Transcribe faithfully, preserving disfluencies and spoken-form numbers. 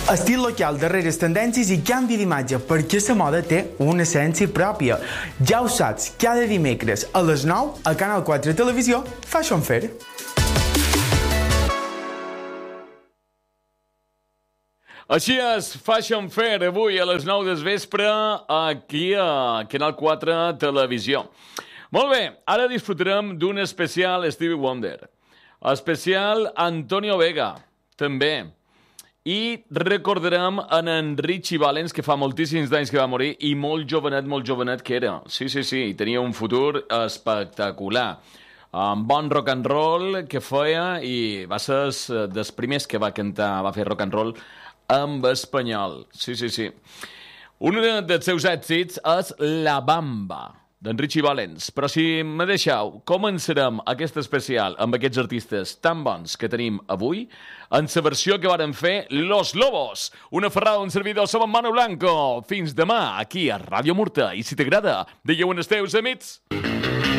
Estil local darrere les tendències i canvi d'imatge, perquè la moda té una essència pròpia. Ja ho saps, cada dimecres a les nou a Canal quatre Televisió Fashion Fair. Així és, Fashion Fair, avui a les nou del vespre, aquí a Canal quatre Televisió. Molt bé, ara disfrutarem d'un especial Stevie Wonder. Especial Antonio Vega, també. I recordarem en Richie Valens, que fa moltíssims d'anys que va morir, i molt jovenet, molt jovenet que era. Sí, sí, sí, tenia un futur espectacular. Amb bon rock and roll que feia i va ser dels primers que va cantar, va fer rock and roll amb espanyol. Sí, sí, sí. Un dels seus èxits és La Bamba, d'en Richie Valens. Però si me deixeu, començarem aquest especial amb aquests artistes tan bons que tenim avui, en la versió que varen fer Los Lobos. Una ferrada, un servidor, som en Manu Blanco. Fins demà, aquí a Ràdio Murta. I si t'agrada, digueu en els teus amics.